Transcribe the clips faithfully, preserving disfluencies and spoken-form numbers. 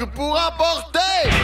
l'ogre pour emporter!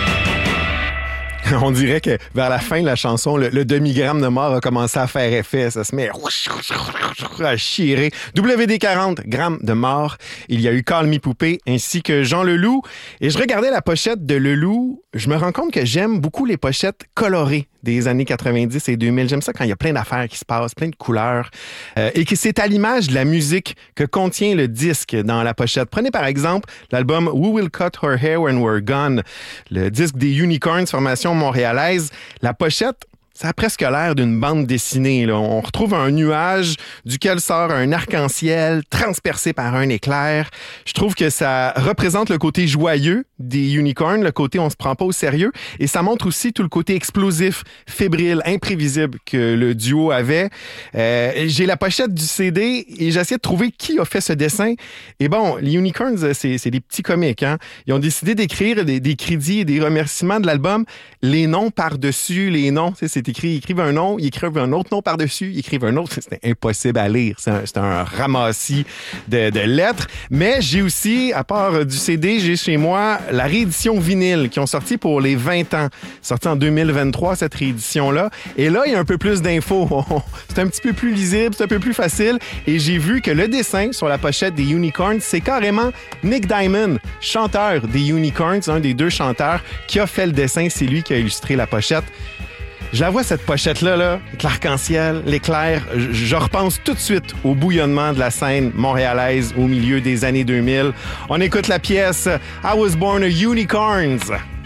On dirait que vers la fin de la chanson, le, le demi-gramme de mort a commencé à faire effet. Ça se met à chirer. W D quarante, grammes de mort. Il y a eu Call Me Poupée ainsi que Jean Leloup. Et je regardais la pochette de Leloup. Je me rends compte que j'aime beaucoup les pochettes colorées des années quatre-vingt-dix et deux mille. J'aime ça quand il y a plein d'affaires qui se passent, plein de couleurs. Euh, et que c'est à l'image de la musique que contient le disque dans la pochette. Prenez par exemple l'album Who Will Cut Her Hair When We're Gone, le disque des Unicorns, formation montréalaise. La pochette, ça a presque l'air d'une bande dessinée, là. On retrouve un nuage duquel sort un arc-en-ciel transpercé par un éclair. Je trouve que ça représente le côté joyeux des Unicorns, le côté on se prend pas au sérieux, et ça montre aussi tout le côté explosif, fébrile, imprévisible que le duo avait. Euh, j'ai la pochette du C D et j'essaie de trouver qui a fait ce dessin. Et bon, les Unicorns, c'est, c'est des petits comiques, hein. Ils ont décidé d'écrire des, des crédits et des remerciements de l'album, les noms par-dessus les noms. Tu sais, c'est écrit, ils écrivent un nom, ils écrivent un autre nom par-dessus, ils écrivent un autre. C'était impossible à lire. C'est un, c'est un ramassis de, de lettres. Mais j'ai aussi, à part du C D, j'ai chez moi la réédition vinyle qui ont sorti pour les vingt ans. Sorti en deux mille vingt-trois, cette réédition-là. Et là, il y a un peu plus d'infos. C'est un petit peu plus lisible, c'est un peu plus facile. Et j'ai vu que le dessin sur la pochette des Unicorns, c'est carrément Nick Diamond, chanteur des Unicorns, un des deux chanteurs, qui a fait le dessin. C'est lui qui a illustré la pochette. Je la vois, cette pochette-là, là, avec l'arc-en-ciel, l'éclair. Je, je repense tout de suite au bouillonnement de la scène montréalaise au milieu des années deux mille. On écoute la pièce I Was Born a Unicorns.